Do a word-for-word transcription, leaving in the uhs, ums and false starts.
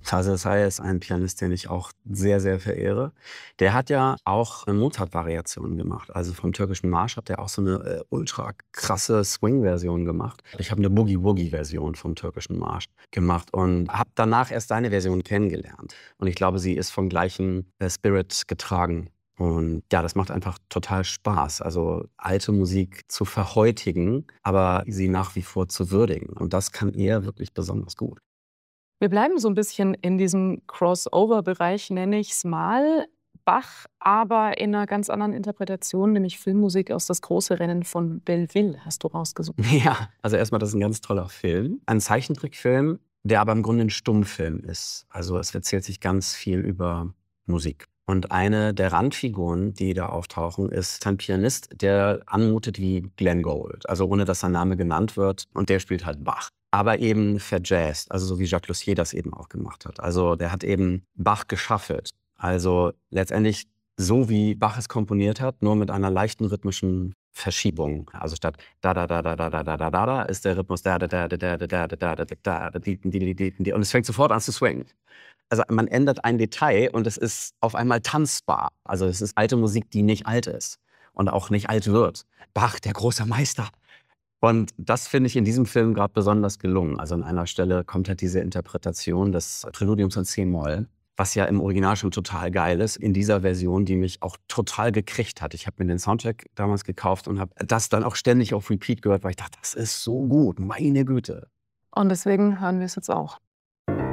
Taser Sayegh ist ein Pianist, den ich auch sehr, sehr verehre. Der hat ja auch Mozart-Variationen gemacht. Also vom Türkischen Marsch hat er auch so eine äh, ultra krasse Swing-Version gemacht. Ich habe eine Boogie-Woogie-Version vom Türkischen Marsch gemacht und habe danach erst seine Version kennengelernt. Und ich glaube, sie ist vom gleichen äh, Spirit getragen. Und ja, das macht einfach total Spaß. Also alte Musik zu verheutigen, aber sie nach wie vor zu würdigen. Und das kann er wirklich besonders gut. Wir bleiben so ein bisschen in diesem Crossover-Bereich, nenne ich's mal. Bach, aber in einer ganz anderen Interpretation, nämlich Filmmusik aus „Das große Rennen von Belleville" hast du rausgesucht. Ja, also erstmal, das ist ein ganz toller Film. Ein Zeichentrickfilm, der aber im Grunde ein Stummfilm ist. Also, es erzählt sich ganz viel über Musik. Und eine der Randfiguren, die da auftauchen, ist ein Pianist, der anmutet wie Glenn Gould, also ohne dass sein Name genannt wird. Und der spielt halt Bach, aber eben verjazzt, also so wie Jacques Lussier das eben auch gemacht hat. Also, der hat eben Bach geschaffelt. Also, letztendlich so, wie Bach es komponiert hat, nur mit einer leichten rhythmischen Verschiebung. Also statt da da da da da da da da da da ist der Rhythmus da da da da da da da da da da da da di di di di und es fängt sofort an zu swingen. Also, man ändert ein Detail und es ist auf einmal tanzbar. Also, es ist alte Musik, die nicht alt ist und auch nicht alt wird. Bach, der große Meister. Und das finde ich in diesem Film gerade besonders gelungen. Also, an einer Stelle kommt halt diese Interpretation des Präludiums in C-Moll, was ja im Original schon total geil ist, in dieser Version, die mich auch total gekriegt hat. Ich habe mir den Soundtrack damals gekauft und habe das dann auch ständig auf Repeat gehört, weil ich dachte: „Das ist so gut, meine Güte.“ Und deswegen hören wir es jetzt auch.